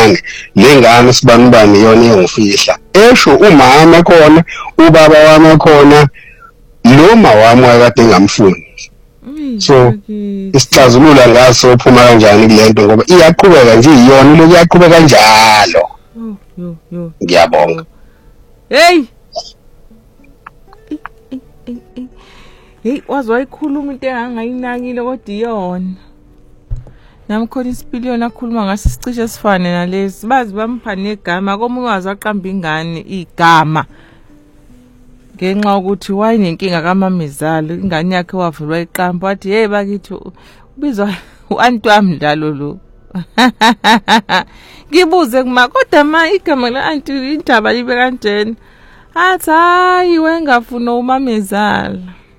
nange lengane sibanibani iyona engifihla esho umama khona ubaba wami khona lo mawami wakade ngamfuni so isixazulula ngaso uphuma kanjani kulento ngoba iyaqhubeka nje iyona lo iyaqhubeka kanjalo ngiyabonga hey wazwa ikhuluma into engangayinakile kodwa iyona nami khona isipiliyoni akhuluma ngaso sicishe sifane nalezi bazi bampha negama komunye wazaqamba ingane igama ngenxa ukuthi wayinenkinga kaMamezalo ingane yakhe wavulwa iqamba wathi hey bakithi ubizwa uanti wami njalo lo ngibuze kuma kodwa ma igama la anti indaba libe kanjena athi hayi wengafuna uMamezalo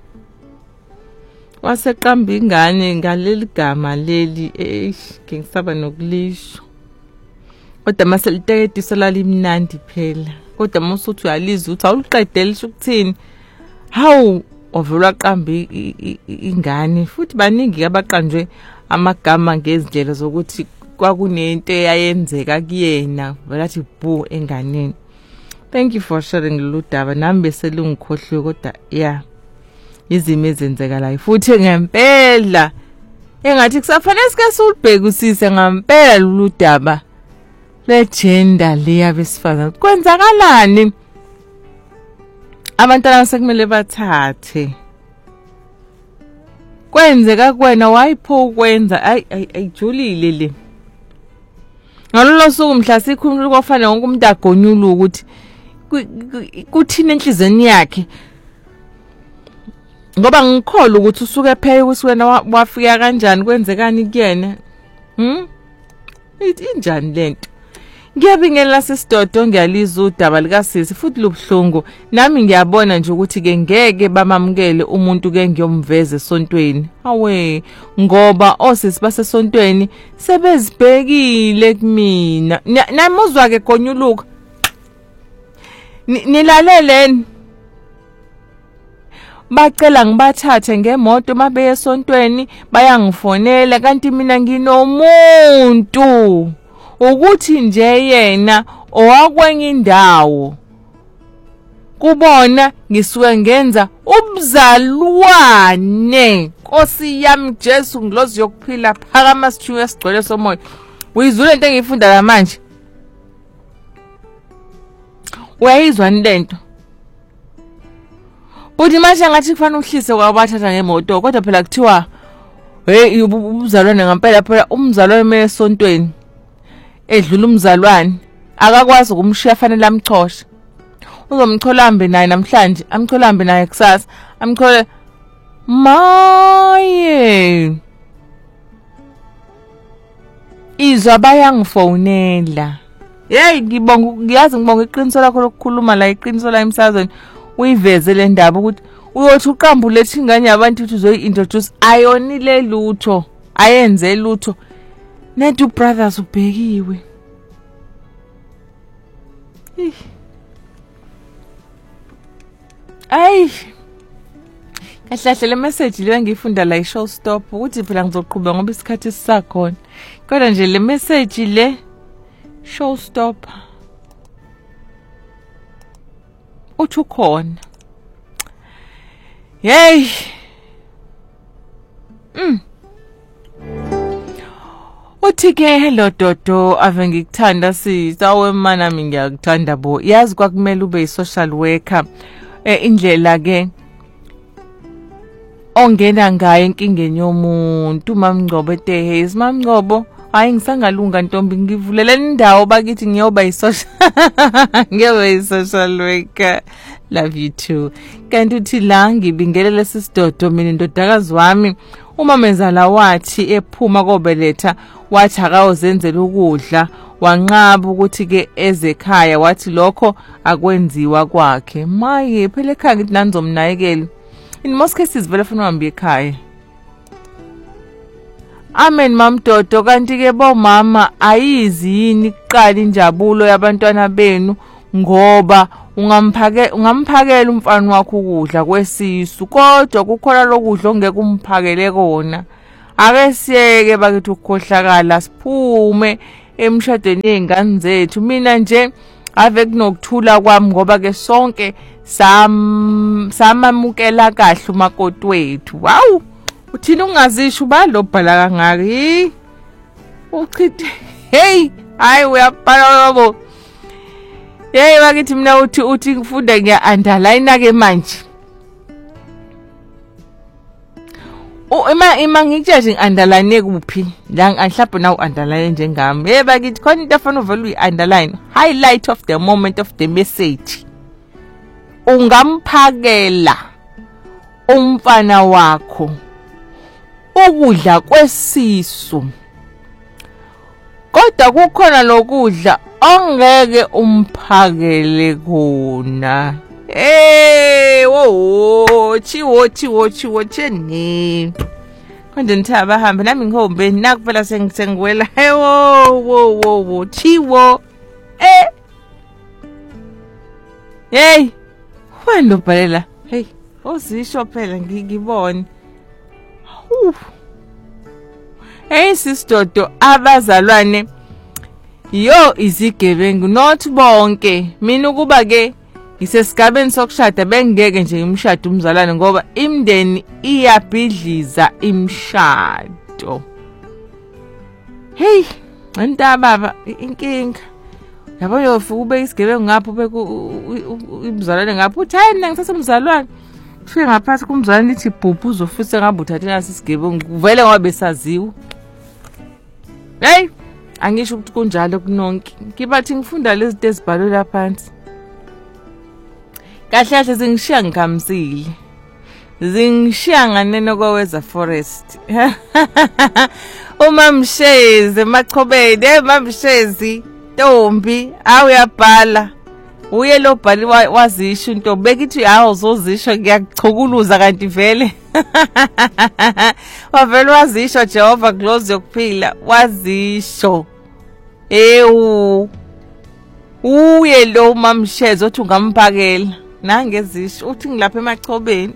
waseqamba ingane ngaleli gama leli ngisaba nokulisho kodwa mase liteketisa lalimnandi phela kodwa musuthi uyalizwa uthi awuliqedele ukuthini hawu ovulwa qamba ingane futhi baningi abaqanjwe amagama ngezindlela zokuthi kwakunento eyayenzeka kuyena velathi bu enganeni. Thank you for sharing ludaba nami bese lungikhohliwe kodwa yeah izimo ezenzekalayo futhi ngempela engathi kusafanele sike sulibhekisise ngempela ludaba legender leyabesifazana kwenzakalani abantwana sekumele bathathe kwenzeka kuwena wayipho ukwenza ayijulile le ngalolo suku mhla sikhuluma ukufana wonke umuntu agonyula ukuthi kuthina enhlizweni yakhe ngoba ngikholwa ukuthi usuke pheye ukuthi wena wafika kanjani kwenzekani kuyena injani lento ngiyabingelela sisidodo ngiyalizwa udaba likasisi futhi lubhlungu nami ngiyabona nje ukuthi ke ngeke bamamukele umuntu ke ngiyomveza esontweni awe ngoba osisi basesontweni sebezibhekile kumina namuzwa ke gonyuluka nilaleleni bacela ngibathathe ngemoto mabe esontweni bayangifonela kanti mina nginomuntu ukuthi nje yena owakwenye indawo kubona ngisuke ngenza ubuzalwane Nkosi yami Jesu nglozi yokuphila phakama sithunywe sigcwele somoya uyizule into engifunda la manje uyayizwa lento Uthi manje ngathi kufanele uhlise kwabathatha ngemoto kodwa phela kuthiwa hey ubuzalwane ngempela phela umzalwane esontweni edlula umzalwane akakwazi ukumshiya fanele amchoshe uzomcholambe naye namhlanje amcholambe naye kusasa amchole maye izwa bayangifonela hey ngiyazi ngibonga iqiniso lakho lokukhuluma la iqiniso la emsazweni uyiveze le ndaba ukuthi uyothi uqambu lethi ingane yabantu ukuthi uzoyi-introduce ayonile lutho ayenze lutho nedu brothers ubhekiwe ay kahle le message le ngifunda la i-show stop ukuthi phela ngizoqhubeka ngoba isikhathi sisakhona kodwa nje le message le show stop uthi khona hey uthi ke hello Dodo ave ngikuthanda sisawe mana mina ngiyakuthanda bo yazi kwakumele ube i-social worker indlela ke ongena ngayo enkingeni yomuntu mamngcobo eTehezi mamngcobo hayi ngisangalunga ntombi ngivulela indawo bakithi ngiyoba i-social worker love you too kanti uthi la ngibingelele sisidodo mina indodakazi wami uMamezala wathi ephuma kobeletha wathi akawuzenzela ukudla wanqaba ukuthi ke ezekhaya wathi lokho akwenziwa kwakhe maye phela ekhaya ngithi nanizomnayekela in most cases vele funa uhambe ekhaya amen mamdodo kanti ke bomama ayizi yini kuqala injabulo yabantwana benu ngoba ungamphakela umfana wakho ukudla kwesisu kodwa kukhona lokudla ongeke umphakele kona ake siyeke bakithi ukukhohlakala siphume emshadweni yezingane zethu. Mina nje ave kunokuthula kwami ngoba ke sonke samamukela kahle umakoti wethu. Wow, uthini ungazisho balobhala kangaki? Uchithe hey, hayi uyabhala yabo. Hey bakithi mina uthi ngifunda ngiya-underline ke manje. Ima ngikutshe ngi-underline kuphi? La mhlawumbe na u-underline njengami. Hey bakithi khona into efana uvela uyi-underline. Highlight of the moment of the message. Ungamphakela umfana wakho ukudla kwesisu. Kodwa kukhona lokudla ongeke umphakele khona. Wo chiwo cheni. Konje nithaba hambe nami ngihombeni nakuphela sengiwela. Wo chiwo. Hey. Wena ubhalela. Hey, ozisho phela ngibone. Hey sisidodo abazalwane yo izigebengu not bonke. Mina ukuba ke ngisesigabeni sokushada bengeke nje imshado umzalwane ngoba imndeni iyabhidliza imshado. Hey, ngenta baba inkinga. Yabo yofu ube isigebengu ngapho ube umzalwane ngapho uthi hayi mina ngisasumzalwane. Ufike ngaphansi kumzalwane lithi bhubhu uzofuse ngabe uthathela sisigebengu vele ngoba besaziwa. Hey, angisho ukuthi kunjalo kunonke. Ngibathi ngifunda lezi zinto ezibhalwe lapha phansi. Kahle kahle zingishiya ngikhamsile. Zingishiya nganeno kweweza forest. Umamshezi Machobeni, mamshezi Ntombi, awuyabhala. Uye lo bhali wazisho into bekithi hawo uzozisho ngiyakuchukuluza kanti vele. Wavele wazisho Jehova close yokuphila wazisho. Uye lo mamshezi othi ungamphakela nangezisho uthi ngilapha eMachobeni.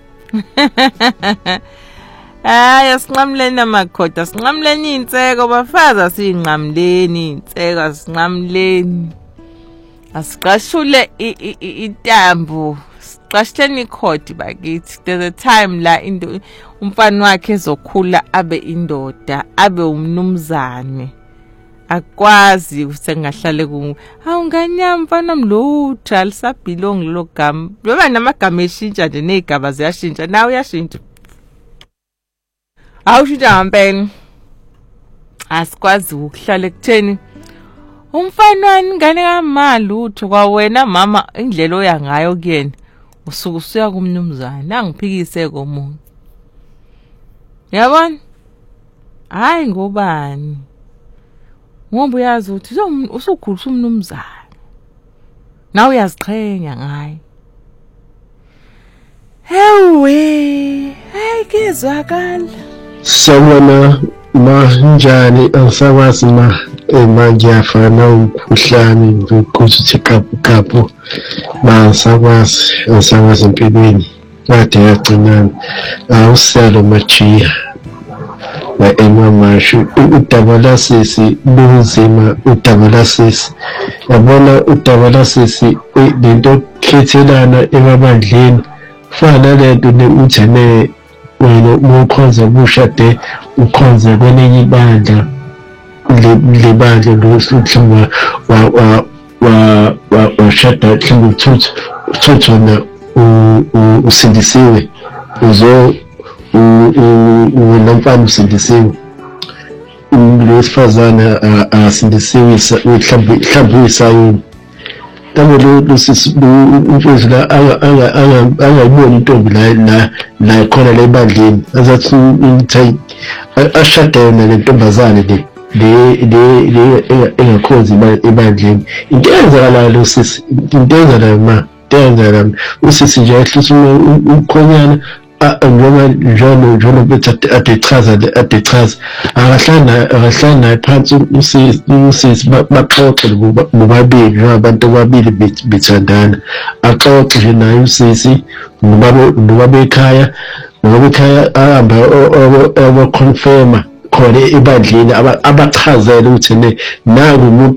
Hayi sinqamleni amakhoda sinqamleni inseko bafazi asinqamleni inseko asinqamleni. Asiqashule itambu siqashileni ikhodi bakithi. There's a time la umfana wakhe ezokhula abe indoda abe umnumzane akwazi usengahlale ku awunganyama mfana mlutha lisabhilongi lo gama beba namagama eshintsha nje nezigaba ziyashintsha nawe uyashintsha awushintsha ngampela asikwazi ukuhlala ekutheni umfana ingane kamali utho kwawena mama indlela oya ngayo kuyena usuku usuya kumnumzane nangiphikise komunye yabona hayi ngobani ngoba uyazi ukuthi usukhulisa umnumzane nawe uyaziqhenya ngaye hewe hayi kezwakala sawona manjani angisakwazi manje afana umkhuhlane ukuthi kapu angisakwazi empilweni kade yagcinana awuselo majiya la emamashu udaba lasisi lunzima udaba lasisi yabona udaba lasisi lento khethelana emabandleni fana lento uthene wena ukhonze kushade ukhonze kwelinye ibandla libandla lokuhluma washada mhlawumbe uthuthona usindisiwe uzo nomfana usindisiwe losifazana asindisiwe mhlawumbe uyisayini umfowethu la angayiboni intombi la khona la ebandleni azathi ashade yona le ntombazane le engakhozi ebandleni into eyenzakalayo lo sisi into eyenzakalayo ma into eyenzakalayo usisi nje ehlisa umkhonyana njalo bethi adechaza akahlala naye phansi usisi baxoxe bobabili njengabantu ababili bethandana axoxe nje naye usisi noma bekhaya ahamba abaconfirma khona ebandleni abachazele ukuthi naku umuntu